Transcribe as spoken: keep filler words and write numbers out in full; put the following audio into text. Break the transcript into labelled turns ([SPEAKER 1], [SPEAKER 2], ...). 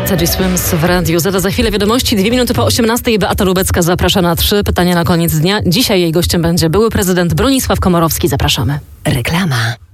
[SPEAKER 1] Teddy Swims w Radiu Z. Za chwilę wiadomości, dwie minuty po osiemnastej. Beata Lubecka zaprasza na trzy pytania na koniec dnia. Dzisiaj jej gościem będzie były prezydent Bronisław Komorowski. Zapraszamy.
[SPEAKER 2] Reklama.